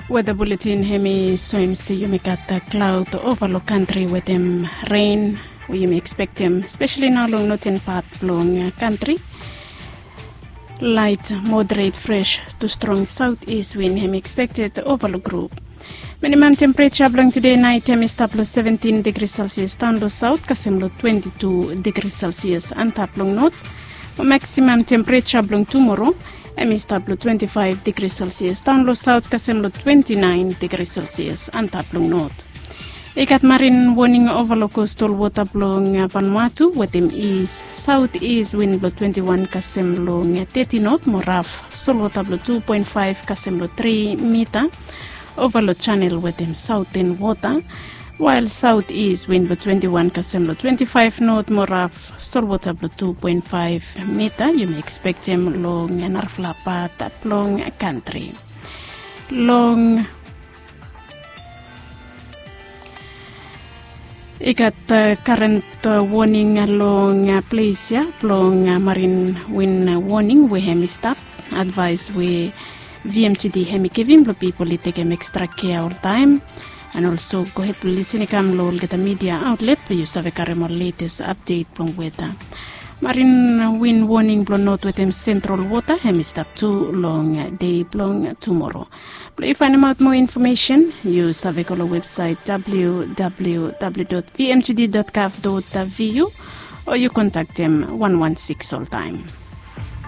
Weather bulletin hemi soimsi yumikata cloud overlook country with rain. We may expect especially now along northern part along country. Light, moderate, fresh to strong southeast wind expected overlook group. Minimum temperature along today night is plus 17 degrees Celsius down low south, Kasemlo 22 degrees Celsius and taplong north. Maximum temperature along tomorrow is 25 degrees Celsius down low south, Kasemlo 29 degrees Celsius and taplong north. Ikat marine warning overlook coastal water blowing Vanuatu with east southeast wind blow 21 Kasemlo 30 knot, more rough sol water blow 2.5 Kasemlo 3 meter. Overlook channel with southern water, while southeast wind blow 21 Kasemlo 25 knot, more rough sol water blow 2.5 meter. You may expect him long Narfla path long country. Long Ikat current warning along place long marine wind warning we hemi stop advise we VMTD hemi kevin people take extra care all time, and also go ahead to listen to get a media outlet where you have more latest update from weather. Marine wind warning blow north with central water hemi stop too long day long tomorrow. If you find out more information, use our website www.vmgd.gov.vu or you contact them 116 all time.